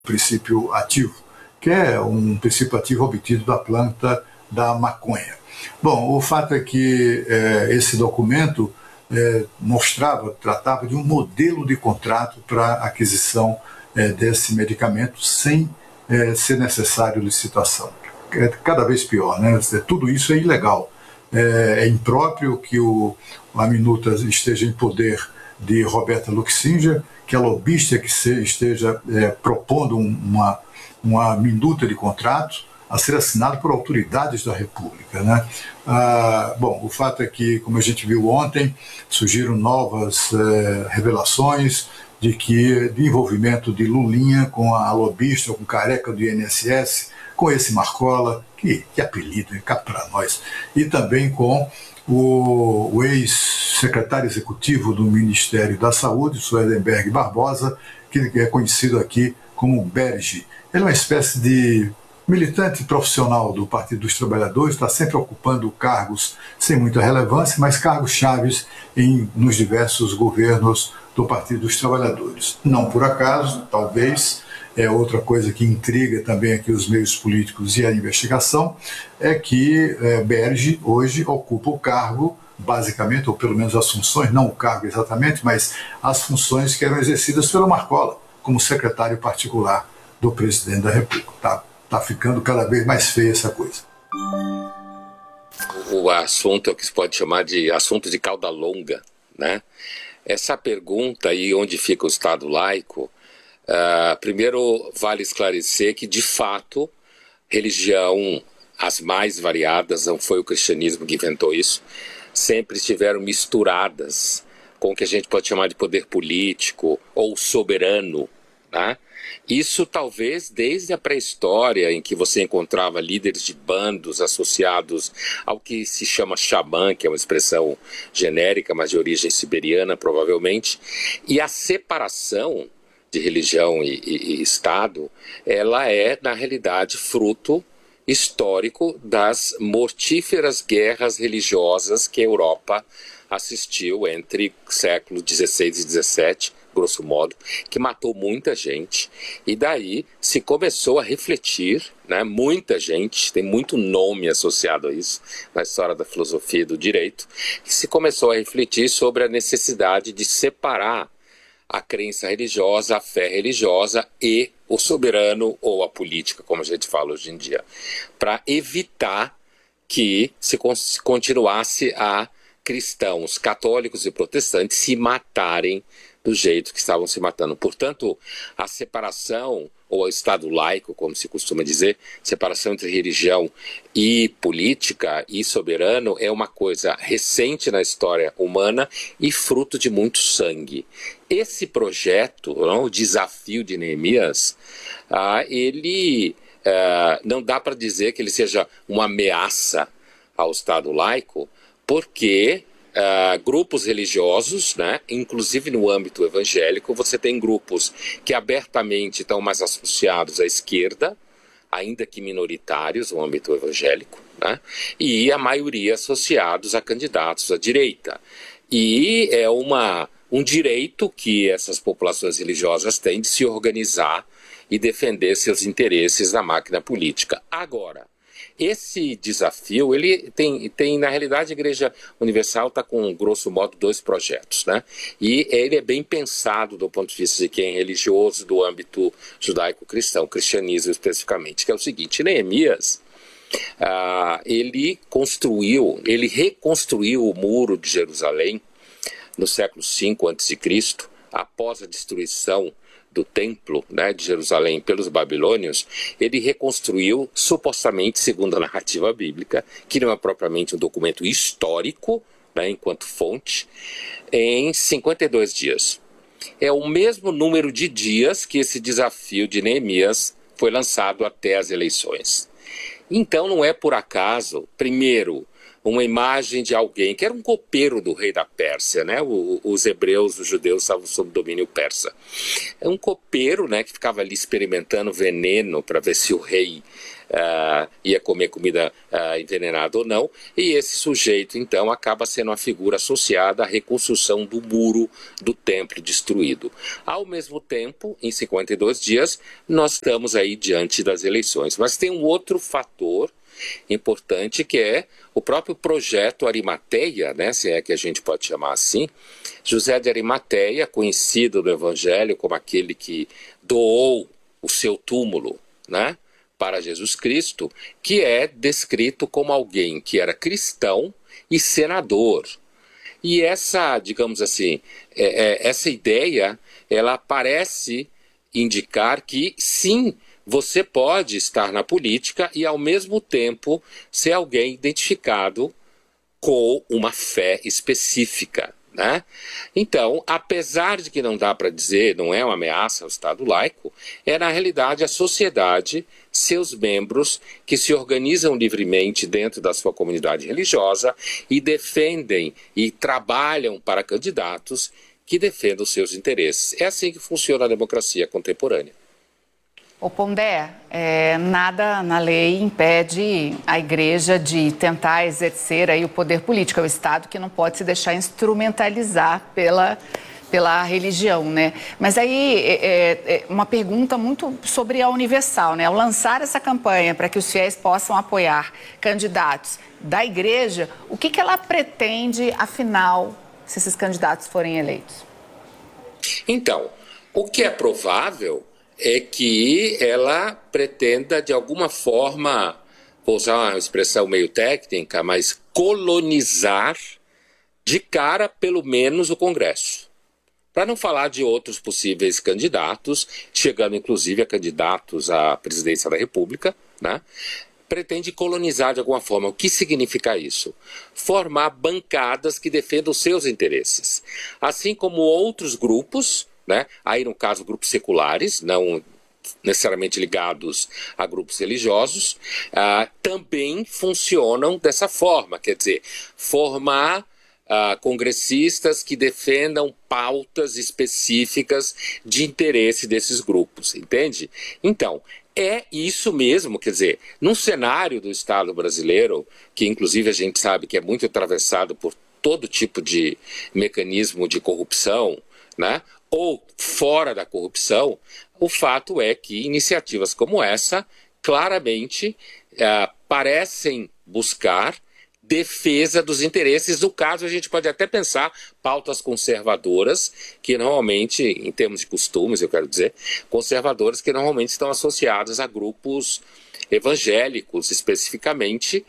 princípio ativo, que é um princípio ativo obtido da planta da maconha. Bom, o fato é que esse documento tratava de um modelo de contrato para aquisição desse medicamento sem ser necessário licitação. É cada vez pior, né? Tudo isso é ilegal. É impróprio que a minuta esteja em poder de Roberta Luxinger, que a lobista que esteja propondo uma minuta de contrato a ser assinado por autoridades da República, né? Bom, o fato é que, como a gente viu ontem, surgiram novas revelações de envolvimento de Lulinha com a lobista, com o careca do INSS, com esse Marcola, que apelido, cá para nós, e também com o ex-secretário executivo do Ministério da Saúde, Suedenberg Barbosa, que é conhecido aqui como Berge. Ele é uma espécie de militante profissional do Partido dos Trabalhadores, está sempre ocupando cargos sem muita relevância, mas cargos chaves nos diversos governos do Partido dos Trabalhadores. Não por acaso, talvez, outra coisa que intriga também aqui os meios políticos e a investigação, é que Berge hoje ocupa o cargo, basicamente, ou pelo menos as funções, não o cargo exatamente, mas as funções que eram exercidas pelo Marcola, como secretário particular do presidente da República. Tá ficando cada vez mais feia essa coisa. O assunto é o que se pode chamar de assunto de cauda longa, né? Essa pergunta aí, onde fica o Estado laico, primeiro vale esclarecer que, de fato, religião, as mais variadas, não foi o cristianismo que inventou isso, sempre estiveram misturadas com o que a gente pode chamar de poder político ou soberano, né? Isso talvez desde a pré-história, em que você encontrava líderes de bandos associados ao que se chama xamã, que é uma expressão genérica, mas de origem siberiana provavelmente, e a separação de religião e Estado, ela é, na realidade, fruto histórico das mortíferas guerras religiosas que a Europa assistiu entre séculos XVI e XVII, grosso modo, que matou muita gente, e daí se começou a refletir, né, muita gente, tem muito nome associado a isso na história da filosofia e do direito, que se começou a refletir sobre a necessidade de separar a crença religiosa, a fé religiosa e o soberano ou a política, como a gente fala hoje em dia, para evitar que se continuasse a cristãos, católicos e protestantes se matarem do jeito que estavam se matando. Portanto, a separação, ou o Estado laico, como se costuma dizer, separação entre religião e política e soberano, é uma coisa recente na história humana e fruto de muito sangue. Esse projeto, o desafio de Neemias, ele não dá para dizer que ele seja uma ameaça ao Estado laico, porque grupos religiosos, né, inclusive no âmbito evangélico, você tem grupos que abertamente estão mais associados à esquerda, ainda que minoritários no âmbito evangélico, né, e a maioria associados a candidatos à direita. E é um direito que essas populações religiosas têm de se organizar e defender seus interesses na máquina política. Agora, esse desafio, ele tem na realidade, a Igreja Universal está com, grosso modo, 2 projetos, né? E ele é bem pensado do ponto de vista de quem é religioso, do âmbito judaico-cristão, cristianismo especificamente, que é o seguinte: Neemias, ele reconstruiu o muro de Jerusalém no século V a.C., após a destruição do templo, né, de Jerusalém pelos babilônios. Ele reconstruiu, supostamente, segundo a narrativa bíblica, que não é propriamente um documento histórico, né, enquanto fonte, em 52 dias. É o mesmo número de dias que esse desafio de Neemias foi lançado até as eleições. Então não é por acaso, primeiro, uma imagem de alguém que era um copeiro do rei da Pérsia, né? Os hebreus, os judeus estavam sob domínio persa. É um copeiro, né, que ficava ali experimentando veneno para ver se o rei ia comer comida envenenada ou não, e esse sujeito então acaba sendo uma figura associada à reconstrução do muro do templo destruído. Ao mesmo tempo, em 52 dias, nós estamos aí diante das eleições. Mas tem um outro fator importante, que é o próprio projeto Arimateia, né, se é que a gente pode chamar assim. José de Arimateia, conhecido no Evangelho como aquele que doou o seu túmulo, né, para Jesus Cristo, que é descrito como alguém que era cristão e senador. E essa, digamos assim, essa ideia, ela parece indicar que sim, você pode estar na política e ao mesmo tempo ser alguém identificado com uma fé específica, né? Então, apesar de que não dá para dizer, não é uma ameaça ao Estado laico, é na realidade a sociedade, seus membros que se organizam livremente dentro da sua comunidade religiosa e defendem e trabalham para candidatos que defendam os seus interesses. É assim que funciona a democracia contemporânea. Ô Pondé, nada na lei impede a igreja de tentar exercer aí o poder político. É o Estado que não pode se deixar instrumentalizar pela religião, né? Mas aí, uma pergunta muito sobre a Universal, né? Ao lançar essa campanha para que os fiéis possam apoiar candidatos da igreja, o que ela pretende, afinal, se esses candidatos forem eleitos? Então, o que é provável é que ela pretenda, de alguma forma, vou usar uma expressão meio técnica, mas colonizar de cara, pelo menos, o Congresso. Para não falar de outros possíveis candidatos, chegando inclusive a candidatos à presidência da República, né? Pretende colonizar de alguma forma. O que significa isso? Formar bancadas que defendam os seus interesses. Assim como outros grupos, né? Aí no caso grupos seculares, não necessariamente ligados a grupos religiosos, também funcionam dessa forma, quer dizer, formar congressistas que defendam pautas específicas de interesse desses grupos, entende? Então, é isso mesmo, quer dizer, num cenário do Estado brasileiro, que inclusive a gente sabe que é muito atravessado por todo tipo de mecanismo de corrupção, né? Ou fora da corrupção, o fato é que iniciativas como essa claramente parecem buscar defesa dos interesses. No caso, a gente pode até pensar pautas conservadoras, que normalmente, em termos de costumes, eu quero dizer, conservadoras que normalmente estão associadas a grupos evangélicos, especificamente,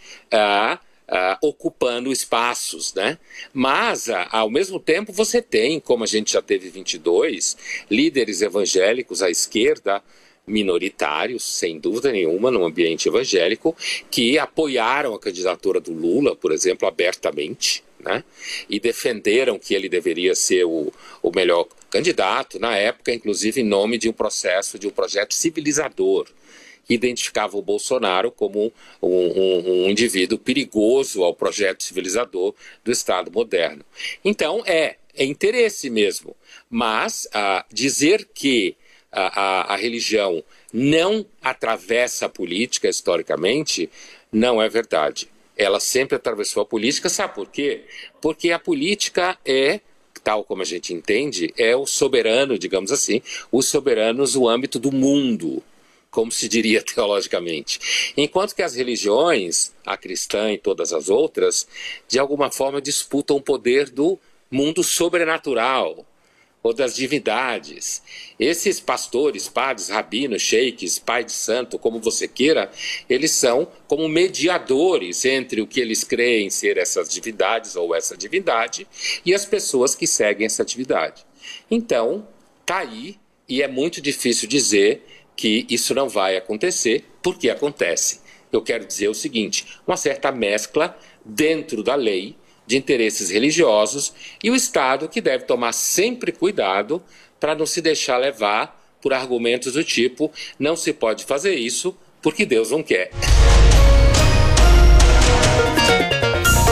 ocupando espaços, né? Mas, ao mesmo tempo, você tem, como a gente já teve 22, líderes evangélicos à esquerda, minoritários, sem dúvida nenhuma, no ambiente evangélico, que apoiaram a candidatura do Lula, por exemplo, abertamente, né? E defenderam que ele deveria ser o melhor candidato, na época, inclusive, em nome de um projeto civilizador, que identificava o Bolsonaro como um indivíduo perigoso ao projeto civilizador do Estado moderno. Então, é interesse mesmo, mas dizer que a religião não atravessa a política historicamente não é verdade. Ela sempre atravessou a política, sabe por quê? Porque a política tal como a gente entende, é o soberano, digamos assim, os soberanos no âmbito do mundo, como se diria teologicamente. Enquanto que as religiões, a cristã e todas as outras, de alguma forma disputam o poder do mundo sobrenatural, ou das divindades. Esses pastores, padres, rabinos, sheiks, pai de santo, como você queira, eles são como mediadores entre o que eles creem ser essas divindades ou essa divindade e as pessoas que seguem essa divindade. Então, tá aí, e é muito difícil dizer que isso não vai acontecer, porque acontece. Eu quero dizer o seguinte, uma certa mescla dentro da lei de interesses religiosos e o Estado que deve tomar sempre cuidado para não se deixar levar por argumentos do tipo não se pode fazer isso porque Deus não quer.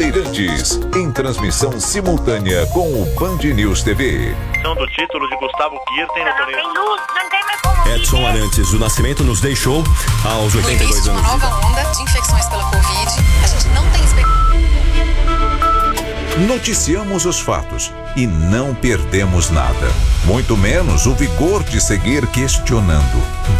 Bandeirantes, em transmissão simultânea com o Band News TV. Do título de Gustavo Kirten no torneio. Edson Arantes do Nascimento nos deixou aos 82 anos. Uma nova onda de infecções pela Covid. A gente não tem Noticiamos os fatos e não perdemos nada, muito menos o vigor de seguir questionando.